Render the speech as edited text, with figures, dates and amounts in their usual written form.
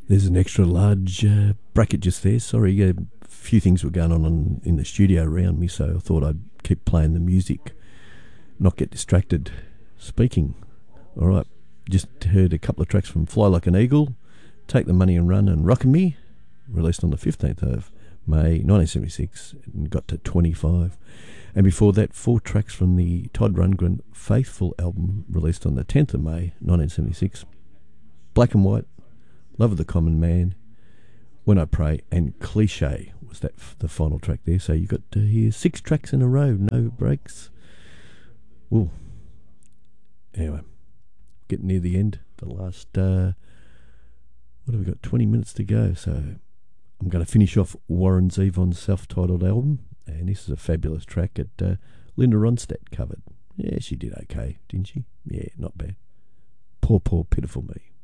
There's an extra large bracket just there. Sorry, a few things were going on in the studio around me, so I thought I'd keep playing the music, not get distracted speaking. All right, just heard a couple of tracks from Fly Like an Eagle, Take the Money and Run, and Rockin' Me, released on the 15th of May 1976, and got to 25. And before that, 4 tracks from the Todd Rundgren Faithful album, released on the 10th of May 1976. Black and White, Love of the Common Man, When I Pray, and Cliche was that the final track there. So you got to hear 6 tracks in a row, no breaks. Ooh. Anyway, getting near the end. The last, what have we got? 20 minutes to go. So I'm going to finish off Warren Zevon's self-titled album, and this is a fabulous track that Linda Ronstadt covered. Yeah, she did okay, didn't she? Yeah, not bad. Poor, poor, pitiful me.